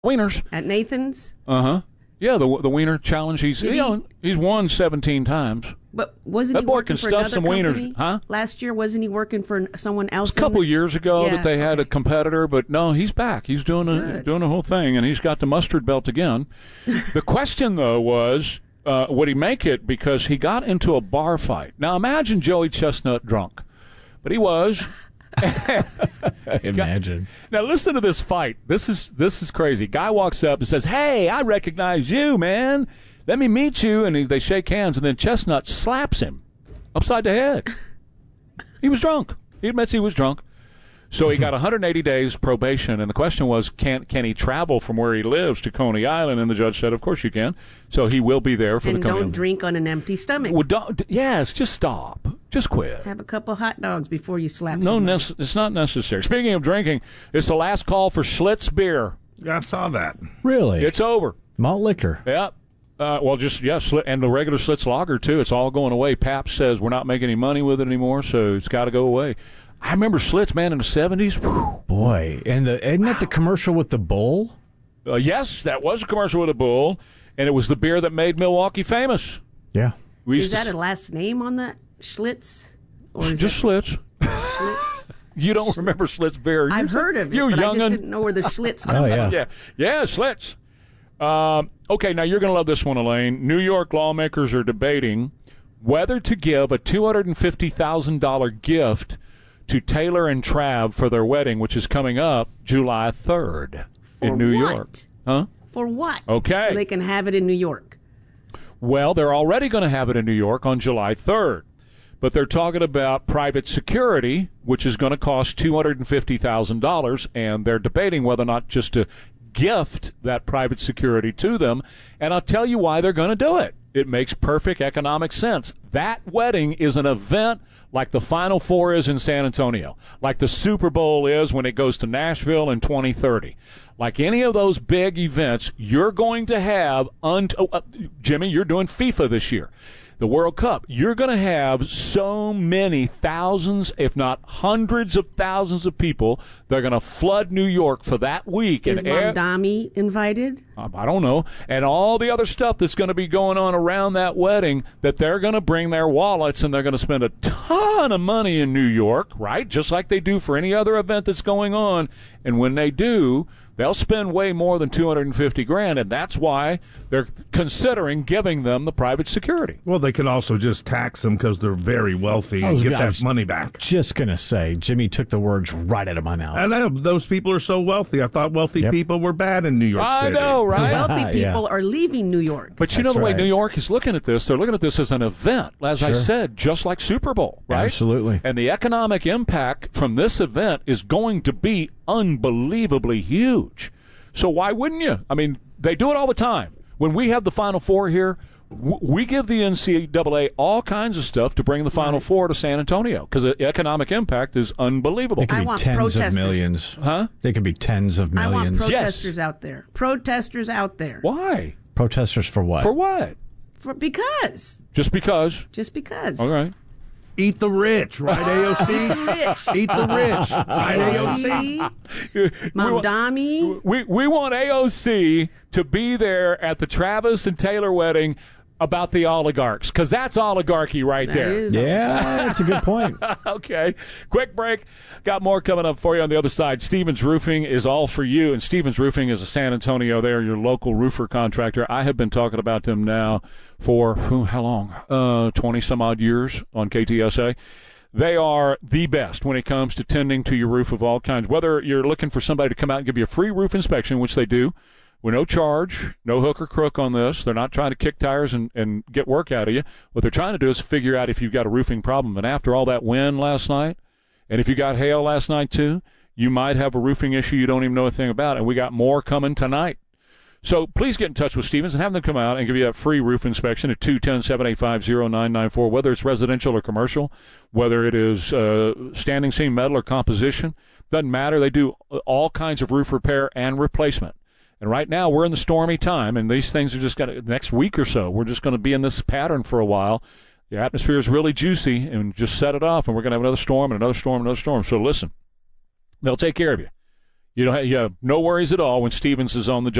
Wieners. At Nathan's? Uh-huh. Yeah, the Wiener Challenge. He's won 17 times. But wasn't that he boy working can for stuff another some company? Wieners, huh? Last year, wasn't he working for someone else? A couple years ago that they had a competitor, but no, he's back. He's doing a whole thing, and he's got the mustard belt again. The question, though, was would he make it, because he got into a bar fight. Now, imagine Joey Chestnut drunk, but he was. Imagine. Now listen to this fight. This is crazy. Guy walks up and says, "Hey, I recognize you, man. Let me meet you." And they shake hands, and then Chestnut slaps him upside the head. He was drunk. He admits he was drunk. So he got 180 days probation, and the question was, can he travel from where he lives to Coney Island? And the judge said, of course you can. So he will be there for the Coney Island. And don't drink on an empty stomach. Well, yes, just stop. Just quit. Have a couple hot dogs before you slap somebody. No, it's not necessary. Speaking of drinking, it's the last call for Schlitz beer. I saw that. Really? It's over. Malt liquor. Yep. And the regular Schlitz lager, too. It's all going away. Pabst says we're not making any money with it anymore, so it's got to go away. I remember Schlitz, man, in the 70s. Whew. Boy, and isn't that the commercial with the bull? Yes, that was a commercial with a bull, and it was the beer that made Milwaukee famous. Yeah. Is that a last name on that? Schlitz? Or is just Schlitz. Schlitz? You don't remember Schlitz beer? I've heard of it, but I just didn't know where the Schlitz comes from. Yeah, Schlitz. Okay, now you're going to love this one, Elaine. New York lawmakers are debating whether to give a $250,000 gift to Taylor and Trav for their wedding, which is coming up July 3rd in New York. Huh? For what? Okay. So they can have it in New York. Well, they're already going to have it in New York on July 3rd. But they're talking about private security, which is going to cost $250,000, and they're debating whether or not just to gift that private security to them. And I'll tell you why they're going to do it. It makes perfect economic sense. That wedding is an event like the Final Four is in San Antonio, like the Super Bowl is when it goes to Nashville in 2030. Like any of those big events, you're going to have, Jimmy, you're doing FIFA this year. The World Cup, you're going to have so many thousands, if not hundreds of thousands of people that are going to flood New York for that week. Is Mamdani invited? I don't know. And all the other stuff that's going to be going on around that wedding, that they're going to bring their wallets and they're going to spend a ton of money in New York, right? Just like they do for any other event that's going on. And when they do, they'll spend way more than $250,000, and that's why they're considering giving them the private security. Well, they can also just tax them because they're very wealthy and get that money back. Just going to say, Jimmy took the words right out of my mouth. I know. Those people are so wealthy. I thought wealthy people were bad in New York City. I know, right? Wealthy people are leaving New York. But you know the way New York is looking at this? They're looking at this as an event, as I said, just like Super Bowl, right? Absolutely. And the economic impact from this event is going to be unbelievably huge. So why wouldn't you? I mean, they do it all the time. When we have the Final Four here, we give the NCAA all kinds of stuff to bring the Final Four to San Antonio because the economic impact is unbelievable. It could be tens of millions. Huh? They could be tens of millions. I want protesters out there. Protesters out there. Why? Protesters for what? For what? Because. Just because? Just because. All right. Eat the rich, right, AOC? Eat the rich, right, AOC? Mamdani. We want AOC to be there at the Travis and Taylor wedding about the oligarchs, because that's oligarchy right there. Yeah, that's a good point. Okay. Quick break. Got more coming up for you on the other side. Stevens Roofing is all for you, and Stevens Roofing is a San Antonio. They're your local roofer contractor. I have been talking about them now for, how long? 20-some-odd years on KTSA. They are the best when it comes to tending to your roof of all kinds. Whether you're looking for somebody to come out and give you a free roof inspection, which they do, with no charge, no hook or crook on this. They're not trying to kick tires and get work out of you. What they're trying to do is figure out if you've got a roofing problem. And after all that wind last night, and if you got hail last night too, you might have a roofing issue you don't even know a thing about. And we got more coming tonight. So please get in touch with Stevens and have them come out and give you a free roof inspection at 210-785-0994, whether it's residential or commercial, whether it is standing seam metal or composition. Doesn't matter. They do all kinds of roof repair and replacement. And right now we're in the stormy time, and these things are just going to, next week or so, we're just going to be in this pattern for a while. The atmosphere is really juicy, and just set it off, and we're going to have another storm and another storm and another storm. So listen, they'll take care of you. You have no worries at all when Stevens is on the job.